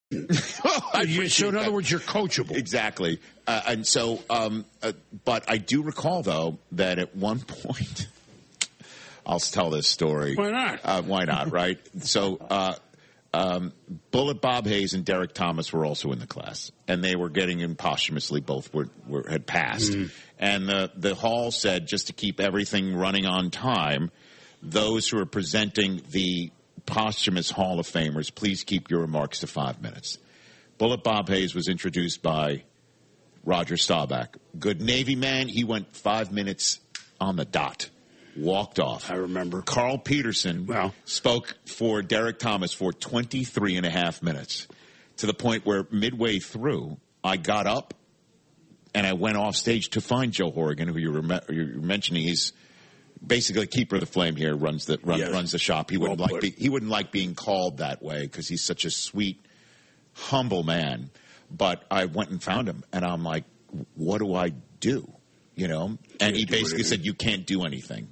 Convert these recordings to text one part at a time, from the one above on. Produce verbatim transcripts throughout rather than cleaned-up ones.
I you, so, in other that. words, you're coachable. Exactly. Uh, and so, um, uh, but I do recall, though, that at one point, I'll tell this story. Why not? Uh, why not, right? So, uh, um, Bullet Bob Hayes and Derek Thomas were also in the class, and they were getting in posthumously. Both were, were had passed. Mm. And the, the hall said, just to keep everything running on time, those who are presenting the posthumous Hall of Famers, please keep your remarks to five minutes. Bullet Bob Hayes was introduced by Roger Staubach. Good Navy man. He went five minutes on the dot. Walked off. I remember. Carl Peterson wow. spoke for Derek Thomas for twenty-three and a half minutes, to the point where midway through, I got up and I went off stage to find Joe Horrigan, who you were, you're mentioning. He's basically keeper of the flame here, runs the run, yes. runs the shop. He wouldn't well like be, he wouldn't like being called that way because he's such a sweet, humble man. But I went and found him, and I'm like, what do I do? You know? And he basically said, you can't do anything.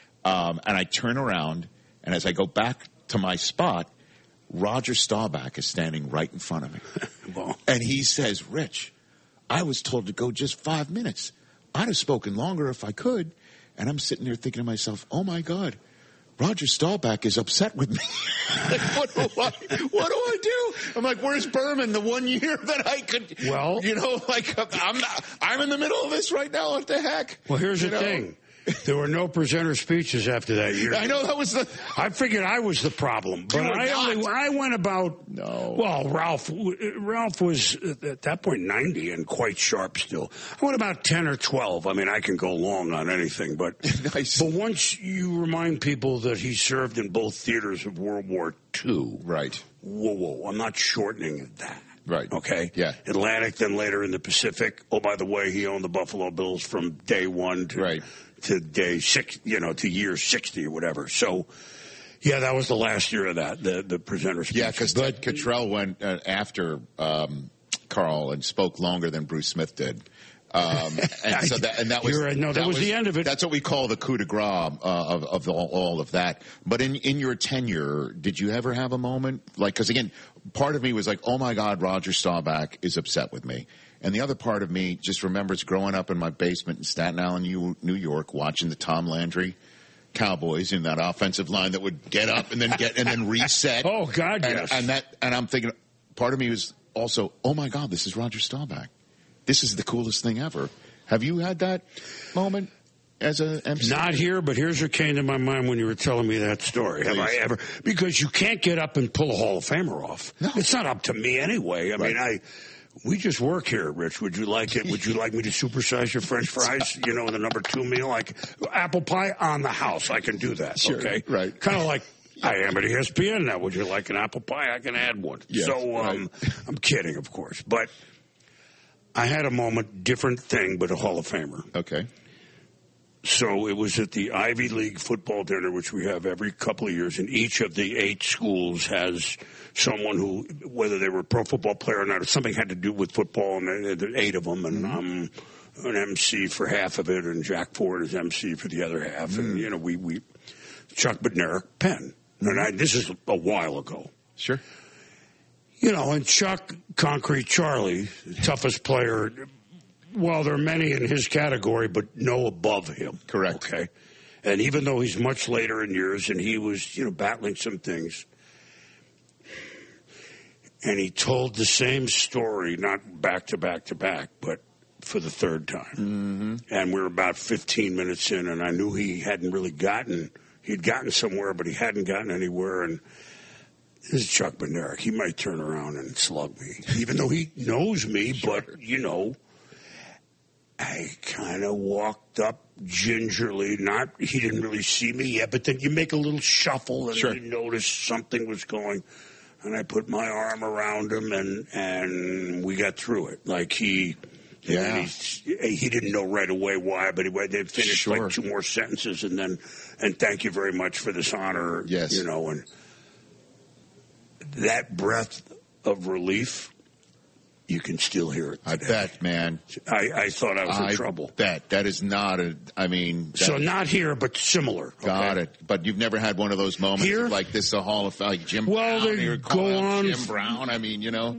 Um, and I turn around, and as I go back to my spot, Roger Staubach is standing right in front of me. Well. And he says, Rich, I was told to go just five minutes. I'd have spoken longer if I could. And I'm sitting there thinking to myself, oh, my God, Roger Staubach is upset with me. Like, what, do I, what do I do? I'm like, where's Berman, the one year that I could, well, you know, like, I'm not, I'm in the middle of this right now. What the heck? Well, here's you the know? thing. There were no presenter speeches after that year. I know that was the. I figured I was the problem, but I not. only I went about. No. Well, Ralph Ralph was at that point ninety and quite sharp still. I went about ten or twelve. I mean, I can go long on anything, but nice. But once you remind people that he served in both theaters of World War Two, right? Whoa, whoa! I'm not shortening that. Right. Okay. Yeah. Atlantic, then later in the Pacific. Oh, by the way, he owned the Buffalo Bills from day one to. Right. To day six, you know, to year sixty or whatever. So, yeah, that was the last year of that, the the presenter speech. Yeah, because Ted Cottrell went uh, after um, Carl and spoke longer than Bruce Smith did. Um, and so that, and that was right. No, that, that was, was the end of it. That's what we call the coup de grace uh, of, of all, all of that. But in in your tenure, did you ever have a moment like? Because again, part of me was like, oh my God, Roger Staubach is upset with me. And the other part of me just remembers growing up in my basement in Staten Island, New York, watching the Tom Landry Cowboys in that offensive line that would get up and then get and then reset. Oh God, and, yes. And that, and I'm thinking, part of me was also, oh my God, this is Roger Staubach. This is the coolest thing ever. Have you had that moment as a M C? Not here, but here's what came to my mind when you were telling me that story. Have I ever? Because you can't get up and pull a Hall of Famer off. No. It's not up to me anyway. I right. mean, I. We just work here, Rich. Would you like it? Would you like me to supersize your French fries? You know, the number two meal, like apple pie on the house. I can do that. Sure, okay, right. Kind of like I am at E S P N now. Would you like an apple pie? I can add one. Yes, so um, right. I'm kidding, of course, but I had a moment, different thing, but a Hall of Famer. Okay. So it was at the Ivy League football dinner, which we have every couple of years, and each of the eight schools has someone who, whether they were a pro football player or not, something had to do with football, and there are eight of them, and I'm an M C for half of it, and Jack Ford is M C for the other half, mm. and, you know, we, we Chuck Bednarik, Penn. And I, this is a while ago. Sure. You know, and Chuck, Concrete Charlie, toughest player. Well, there are many in his category, but no above him. Correct. Okay. And even though he's much later in years and he was, you know, battling some things, and he told the same story, not back to back to back, but for the third time. Mm-hmm. And we were about fifteen minutes in, and I knew he hadn't really gotten, he'd gotten somewhere, but he hadn't gotten anywhere. And this is Chuck Bednarik. He might turn around and slug me, even though he knows me, sure. but, you know, I kind of walked up gingerly. Not, he didn't really see me yet, but then you make a little shuffle and sure. you notice something was going. And I put my arm around him, and and we got through it. Like he, yeah, he, he didn't know right away why, but he, they finished sure. like two more sentences, and then and thank you very much for this honor. Yes, you know, and that breath of relief. You can still hear it today. I bet, man. I, I thought I was in I trouble. bet. That is not a, I mean. So not here, but similar. Got okay? it. But you've never had one of those moments here? like this, a Hall of like Jim well, Brown. They Or go on. Jim Brown. I mean, you know.